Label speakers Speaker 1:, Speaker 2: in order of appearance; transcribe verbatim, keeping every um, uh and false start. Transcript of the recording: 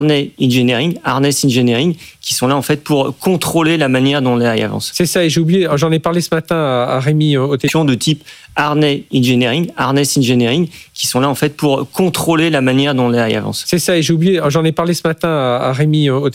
Speaker 1: Harness Engineering, Harness Engineering, qui sont là en fait pour contrôler la manière dont l'A I avance.
Speaker 2: C'est ça, et j'ai oublié, j'en ai parlé ce matin à, à Rémi au téléphone.
Speaker 1: De type Harness Engineering, Harness Engineering, qui sont là en fait pour contrôler la manière dont l'A I avance.
Speaker 2: C'est ça, et j'ai oublié, j'en ai parlé ce matin à, à Rémi au téléphone.